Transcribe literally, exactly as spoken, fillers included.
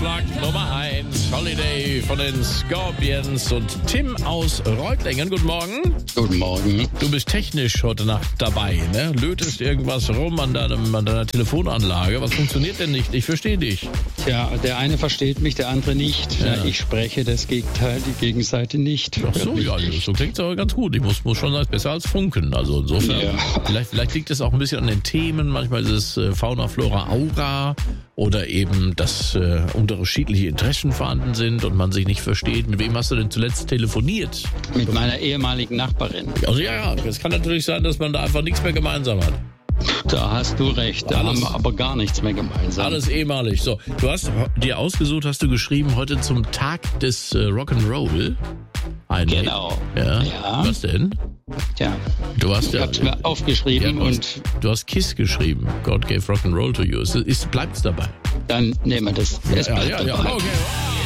Vorschlag Nummer eins. Holiday von den Scorpions und Tim aus Reutlingen. Guten Morgen. Guten Morgen. Du bist technisch heute Nacht dabei, ne? Lötest irgendwas rum an, deinem, an deiner Telefonanlage. Was funktioniert denn nicht? Ich verstehe dich. Ja, der eine versteht mich, der andere nicht. Ja. Ich spreche das Gegenteil, die Gegenseite nicht. Ach so, ja, so klingt es aber ganz gut. Ich muss, muss schon sagen, besser als Funken. Also insofern, Ja. vielleicht, vielleicht liegt es auch ein bisschen an den Themen. Manchmal ist es äh, Fauna, Flora, Aura oder eben, dass äh, unterschiedliche Interessen vorhanden sind und man sich nicht versteht. Mit wem hast du denn zuletzt telefoniert? Mit meiner ehemaligen Nachbarin. Also ja, ja, es kann natürlich sein, dass man da einfach nichts mehr gemeinsam hat. Da hast du recht, da Alles- haben wir aber gar nichts mehr gemeinsam. Alles ehemalig. So, du hast dir ausgesucht, hast du geschrieben, heute zum Tag des äh, Rock'n'Roll. Ein Genau. Ja. Ja. Was denn? Tja, Du hast ich ja, hab's mir aufgeschrieben ja, du, und hast, du hast Kiss geschrieben. God gave Rock'n'Roll to you. Ist, ist, bleibt's dabei? dann nehmen wir das. Es ja, bleibt ja, ja. dabei. Okay.